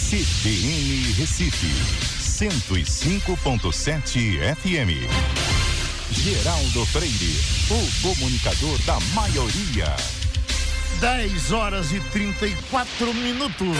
CBN Recife, 105.7 FM. Geraldo Freire, o comunicador da maioria. 10h34.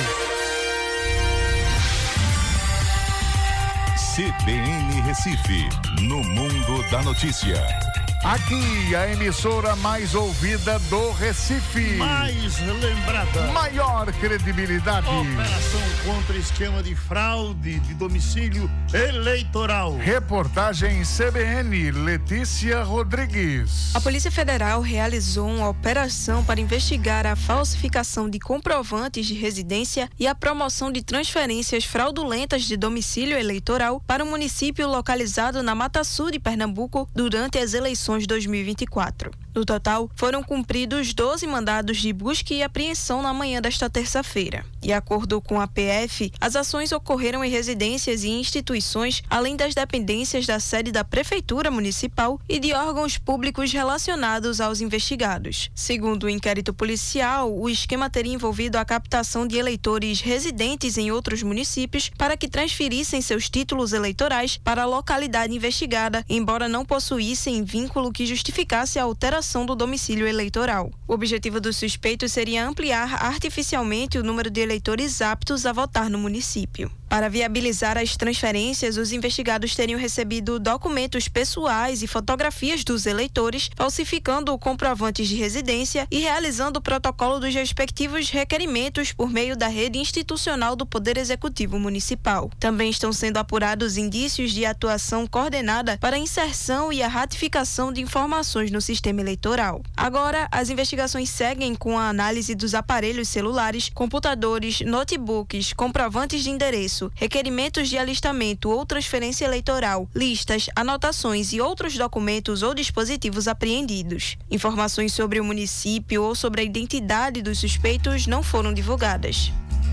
CBN Recife, no mundo da notícia. Aqui, a emissora mais ouvida do Recife. Mais lembrada. Maior credibilidade. Operação contra esquema de fraude de domicílio eleitoral. Reportagem CBN, Letícia Rodrigues. A Polícia Federal realizou uma operação para investigar a falsificação de comprovantes de residência e a promoção de transferências fraudulentas de domicílio eleitoral para um município localizado na Mata Sul de Pernambuco durante as eleições 2024. No total, foram cumpridos 12 mandados de busca e apreensão na manhã desta terça-feira. De acordo com a PF, as ações ocorreram em residências e instituições, além das dependências da sede da Prefeitura Municipal e de órgãos públicos relacionados aos investigados. Segundo o inquérito policial, o esquema teria envolvido a captação de eleitores residentes em outros municípios para que transferissem seus títulos eleitorais para a localidade investigada, embora não possuíssem vínculo que justificasse a alteração do domicílio eleitoral. O objetivo dos suspeitos seria ampliar artificialmente o número de eleitores aptos a votar no município. Para viabilizar as transferências, os investigados teriam recebido documentos pessoais e fotografias dos eleitores, falsificando comprovantes de residência e realizando o protocolo dos respectivos requerimentos por meio da rede institucional do Poder Executivo Municipal. Também estão sendo apurados indícios de atuação coordenada para a inserção e a ratificação de informações no sistema eleitoral. Agora, as investigações seguem com a análise dos aparelhos celulares, computadores, notebooks, comprovantes de endereço, requerimentos de alistamento ou transferência eleitoral, listas, anotações e outros documentos ou dispositivos apreendidos. Informações sobre o município ou sobre a identidade dos suspeitos não foram divulgadas.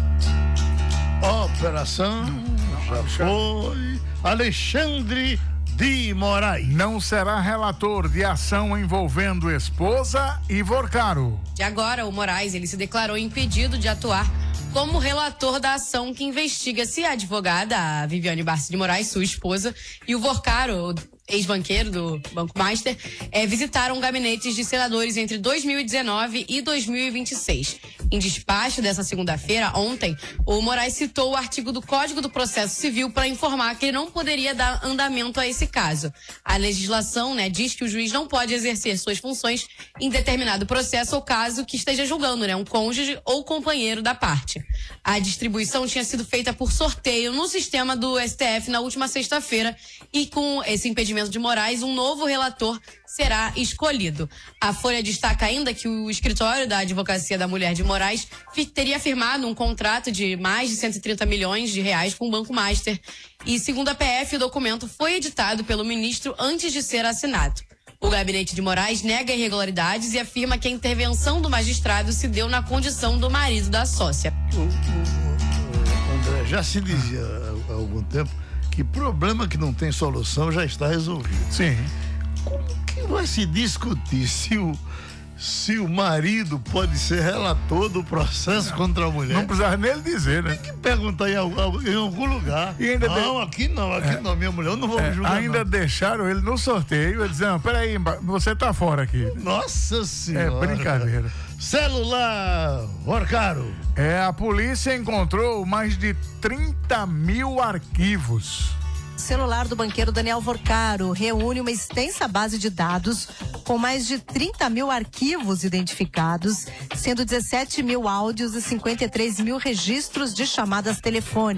Operação já foi. Alexandre de Moraes não será relator de ação envolvendo esposa e Vorcaro. De agora, o Moraes ele se declarou impedido de atuar como relator da ação que investiga se a advogada, a Viviane Barsi de Moraes, sua esposa, e o Vorcaro, ex-banqueiro do Banco Master, visitaram gabinetes de senadores entre 2019 e 2026. Em despacho dessa segunda-feira, ontem, o Moraes citou o artigo do Código do Processo Civil para informar que ele não poderia dar andamento a esse caso. A legislação, diz que o juiz não pode exercer suas funções em determinado processo ou caso que esteja julgando, um cônjuge ou companheiro da parte. A distribuição tinha sido feita por sorteio no sistema do STF na última sexta-feira e com esse impedimento de Moraes, um novo relator será escolhido. A Folha destaca ainda que o escritório da Advocacia da Mulher de Moraes teria firmado um contrato de mais de 130 milhões de reais com o Banco Master e, segundo a PF, o documento foi editado pelo ministro antes de ser assinado. O gabinete de Moraes nega irregularidades e afirma que a intervenção do magistrado se deu na condição do marido da sócia. André, já se dizia há algum tempo que problema que não tem solução já está resolvido. Sim. Como que vai se discutir se o marido pode ser relator do processo contra a mulher? Não precisava nem ele dizer, né? Tem que perguntar em algum lugar. E ainda aqui não, minha mulher, eu não vou me julgar. Ainda não. Deixaram ele no sorteio, ele dizendo, peraí, você tá fora aqui. Nossa Senhora. É brincadeira. Celular, Vorcaro. A polícia encontrou mais de 30 mil arquivos. O celular do banqueiro Daniel Vorcaro reúne uma extensa base de dados com mais de 30 mil arquivos identificados, sendo 17 mil áudios e 53 mil registros de chamadas telefônicas.